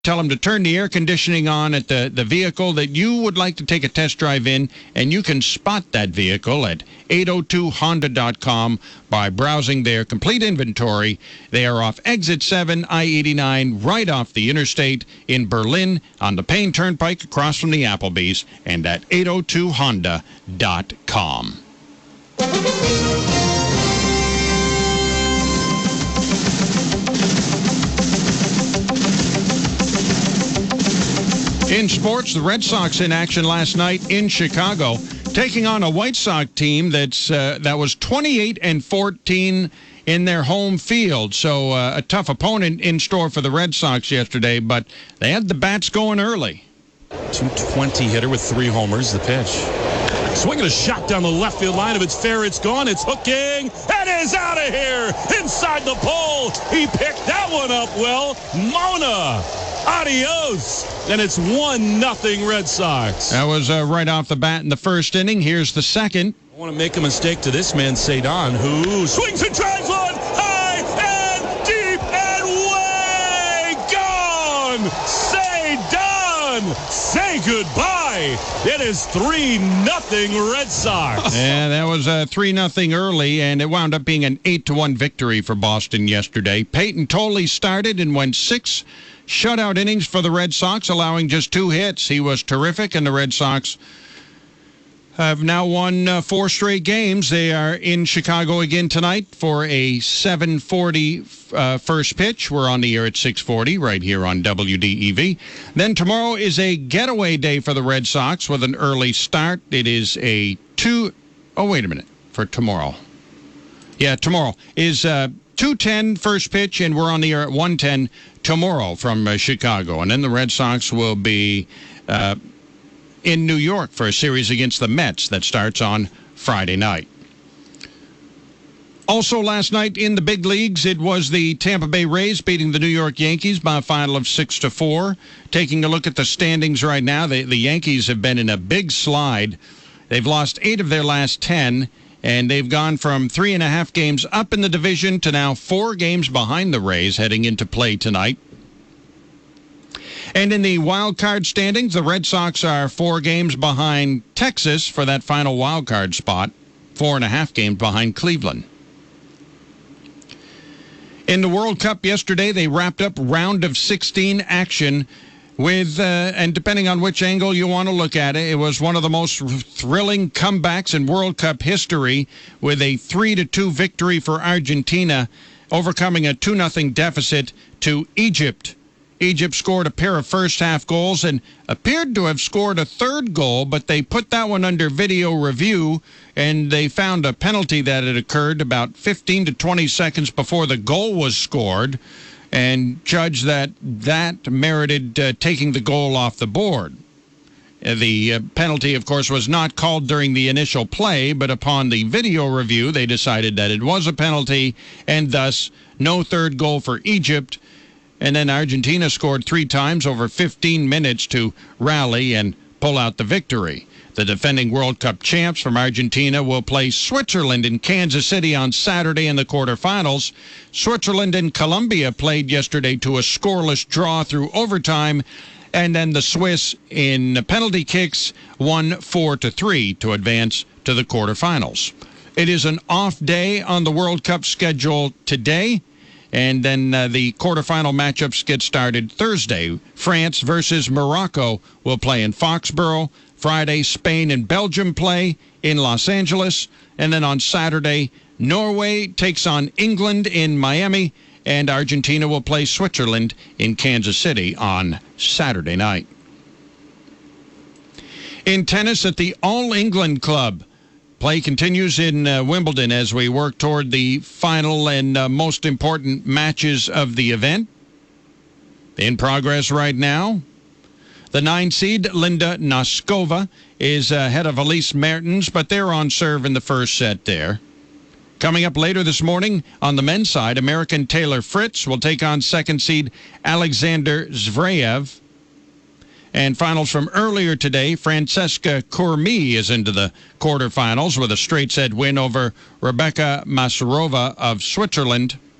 Tell them to turn the air conditioning on at the vehicle that you would like to take a test drive in, and you can spot that vehicle at 802honda.com by browsing their complete inventory. They are off Exit 7, I-89, right off the interstate in Berlin on the Payne Turnpike across from the Applebee's, and at 802honda.com. In sports, the Red Sox in action last night in Chicago, taking on a White Sox team that was 28-14 in their home field. So a tough opponent in store for the Red Sox yesterday, but they had the bats going early. 220 hitter with 3 homers. The pitch. Swinging a shot down the left field line. If it's fair, it's gone. It's hooking. It is out of here. Inside the pole. He picked that one up well. Mona. Adios. And it's 1-0 Red Sox. That was right off the bat in the first inning. Here's the second. I want to make a mistake to this man, Cedon, who swings and drives one high and deep and way gone. Cedon, say goodbye. It is 3-0 Red Sox. Yeah, that was 3-0 early, and it wound up being an 8-1 victory for Boston yesterday. Peyton Tolley started and went 6 shutout innings for the Red Sox, allowing just 2 hits. He was terrific, and the Red Sox have now won 4 straight games. They are in Chicago again tonight for a 7:40 first pitch. We're on the air at 6:40 right here on WDEV. Then tomorrow is a getaway day for the Red Sox with an early start. It is a for tomorrow. Yeah, tomorrow is 2:10 first pitch, and we're on the air at 1:10 tomorrow from Chicago. And then the Red Sox will be in New York for a series against the Mets that starts on Friday night. Also last night in the big leagues, it was the Tampa Bay Rays beating the New York Yankees by a final of 6-4. Taking a look at the standings right now, the Yankees have been in a big slide. They've lost 8 of their last 10, and they've gone from 3.5 games up in the division to now 4 games behind the Rays heading into play tonight. And in the wild card standings, the Red Sox are 4 games behind Texas for that final wild card spot, 4.5 games behind Cleveland. In the World Cup yesterday, they wrapped up round of 16 action with, and depending on which angle you want to look at it, it was one of the most thrilling comebacks in World Cup history with a 3-2 victory for Argentina, overcoming a 2-0 deficit to Egypt. Egypt scored a pair of first-half goals and appeared to have scored a third goal, but they put that one under video review, and they found a penalty that had occurred about 15 to 20 seconds before the goal was scored, and judged that merited taking the goal off the board. The penalty, of course, was not called during the initial play, but upon the video review, they decided that it was a penalty, and thus no third goal for Egypt. And then Argentina scored 3 times over 15 minutes to rally and pull out the victory. The defending World Cup champs from Argentina will play Switzerland in Kansas City on Saturday in the quarterfinals. Switzerland and Colombia played yesterday to a scoreless draw through overtime. And then the Swiss in penalty kicks won 4-3 to advance to the quarterfinals. It is an off day on the World Cup schedule today. And then the quarterfinal matchups get started Thursday. France versus Morocco will play in Foxborough. Friday, Spain and Belgium play in Los Angeles. And then on Saturday, Norway takes on England in Miami. And Argentina will play Switzerland in Kansas City on Saturday night. In tennis at the All England Club, play continues in Wimbledon as we work toward the final and most important matches of the event. In progress right now, the 9-seed Linda Noskova is ahead of Elise Mertens, but they're on serve in the first set there. Coming up later this morning on the men's side, American Taylor Fritz will take on second seed Alexander Zverev. And finals from earlier today, Francesca Cormie is into the quarterfinals with a straight set win over Rebecca Masarova of Switzerland.